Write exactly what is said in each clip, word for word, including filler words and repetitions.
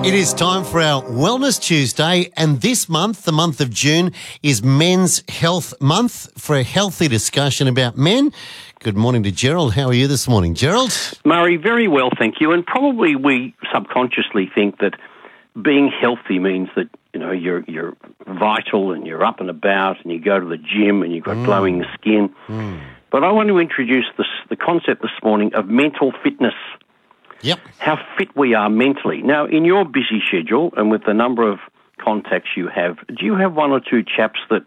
It is time for our Wellness Tuesday, and this month, the month of June, is Men's Health Month for a healthy discussion about men. Good morning to Gerald. How are you this morning, Gerald? Murray, very well, thank you. And probably we subconsciously think that being healthy means that, you know, you're you're vital and you're up and about and you go to the gym and you've got mm. glowing skin. Mm. But I want to introduce this, the concept this morning of mental fitness. Yep. How fit we are mentally. Now, in your busy schedule and with the number of contacts you have, do you have one or two chaps that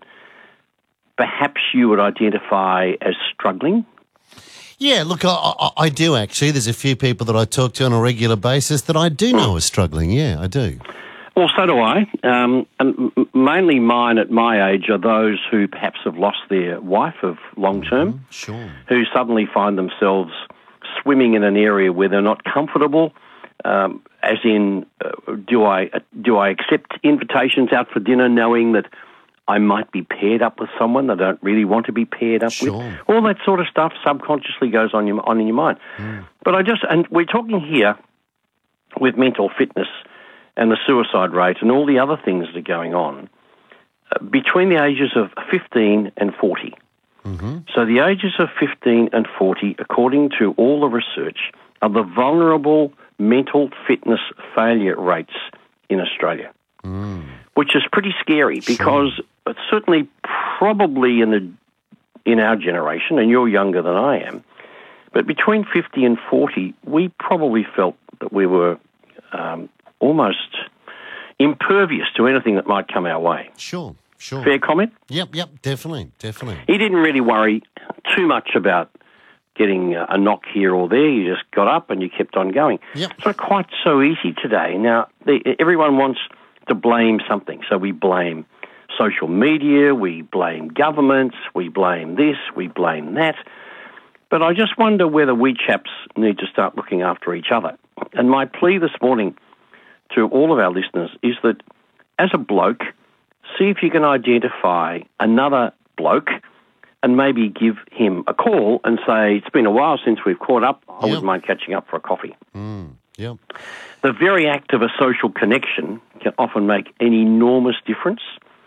perhaps you would identify as struggling? Yeah, look, I, I, I do actually. There's a few people that I talk to on a regular basis that I do know are struggling. Yeah, I do. Well, so do I. Um, and mainly mine at my age are those who perhaps have lost their wife of long term, mm-hmm, sure. who suddenly find themselves swimming in an area where they're not comfortable, um, as in, uh, do I uh, do I accept invitations out for dinner knowing that I might be paired up with someone that I don't really want to be paired up sure. with? All that sort of stuff subconsciously goes on, your, on in your mind. Mm. But I just, and we're talking here with mental fitness and the suicide rate and all the other things that are going on uh, between the ages of fifteen and forty. Mm-hmm. So the ages of fifteen and forty, according to all the research, are the vulnerable mental fitness failure rates in Australia, mm. which is pretty scary sure. because it's certainly probably in the in our generation, and you're younger than I am, but between fifty and forty, we probably felt that we were um, almost impervious to anything that might come our way. Sure. Sure. Fair comment? Yep, yep, definitely, definitely. He didn't really worry too much about getting a knock here or there. You just got up and you kept on going. Yep. It's not quite so easy today. Now, they, everyone wants to blame something. So we blame social media, we blame governments, we blame this, we blame that. But I just wonder whether we chaps need to start looking after each other. And my plea this morning to all of our listeners is that as a bloke, see if you can identify another bloke and maybe give him a call and say, it's been a while since we've caught up. I yep. wouldn't mind catching up for a coffee. Mm, yep. The very act of a social connection can often make an enormous difference.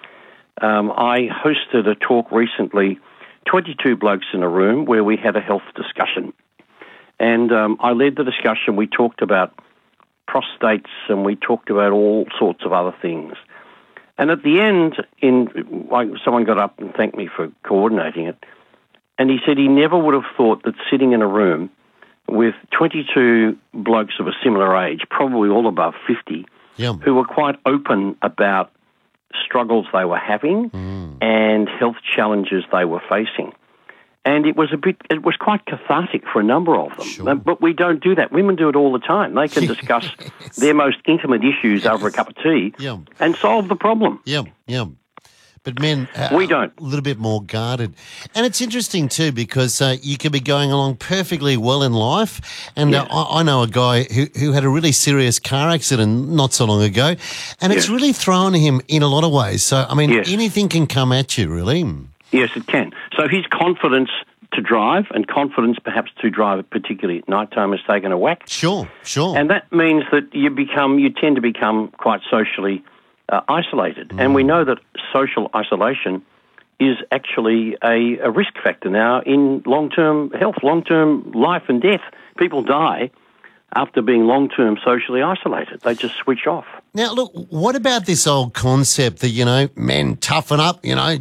Um, I hosted a talk recently, twenty-two blokes in a room, where we had a health discussion. And um, I led the discussion. We talked about prostates and we talked about all sorts of other things. And at the end, in like, someone got up and thanked me for coordinating it, and he said he never would have thought that sitting in a room with twenty-two blokes of a similar age, probably all above fifty, yep. who were quite open about struggles they were having mm. and health challenges they were facing. And it was a bit, it was quite cathartic for a number of them. Sure. But we don't do that. Women do it all the time. They can discuss yes. their most intimate issues over a cup of tea yeah. and solve the problem. Yeah, yeah. But men uh, we don't. A little bit more guarded. And it's interesting too because uh, you could be going along perfectly well in life. And yes. uh, I, I know a guy who, who had a really serious car accident not so long ago, and yes. it's really thrown him in a lot of ways. So, I mean, yes. anything can come at you, really. Yes, it can. So his confidence to drive and confidence perhaps to drive particularly at night time has taken a whack. Sure, sure. And that means that you become, you tend to become quite socially uh, isolated. Mm. And we know that social isolation is actually a, a risk factor now in long-term health, long-term life and death. People die after being long-term socially isolated. They just switch off. Now, look, what about this old concept that, you know, men toughen up, you know,